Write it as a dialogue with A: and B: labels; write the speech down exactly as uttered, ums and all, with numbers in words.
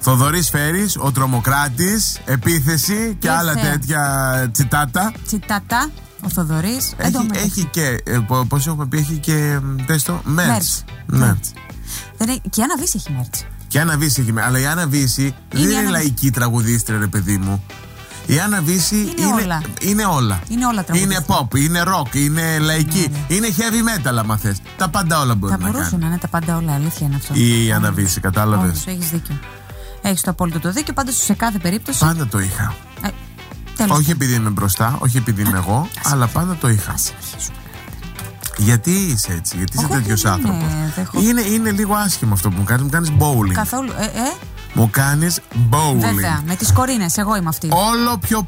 A: Θοδωρής Φέρης, ο τρομοκράτης, επίθεση και
B: Ήρθε.
A: άλλα τέτοια τσιτάτα.
B: Τσιτάτα, ο Θοδωρής.
A: Έχει, έχει και, ε, πώς έχουμε πει, έχει και, πες το, μέρτς. Μέρτς.
B: Και η Άννα Βύση έχει μέρτς.
A: Και η Άννα Βύση έχει μέρτς. Αλλά η Άννα Βύση δεν είναι
B: Άννα...
A: λαϊκή τραγουδίστρια, ρε παιδί μου. Η Άννα Βύση
B: είναι,
A: είναι
B: όλα.
A: Είναι όλα.
B: Είναι όλα τραγουδίστρια.
A: Είναι pop, είναι rock, είναι λαϊκή, ναι, ναι. είναι heavy metal, άμα θες. Τα πάντα όλα μπορεί
B: θα
A: να κάνει.
B: Θα μπορούσε να είναι τα πάντα όλα, αλήθεια είναι αυτό.
A: Η Άννα Βύση, κατάλαβες.
B: Όχι, έχεις δίκιο. Έχεις το απόλυτο το δίκιο, πάντως σε κάθε περίπτωση.
A: Πάντα το είχα.
B: Ε, τέλος.
A: Όχι επειδή είμαι μπροστά, όχι επειδή είμαι εγώ, αλλά πάντα το είχα.
B: Ας συνεχίσουμε.
A: Γιατί είσαι έτσι, γιατί είσαι τέτοιος άνθρωπος.
B: Έχω...
A: Είναι, είναι λίγο άσχημο αυτό που μου κάνεις, μου κάνεις bowling.
B: Καθόλου, ε, ε.
A: Μου κάνεις bowling.
B: Βέβαια, με τις κορίνες, εγώ είμαι αυτή.
A: Όλο πιο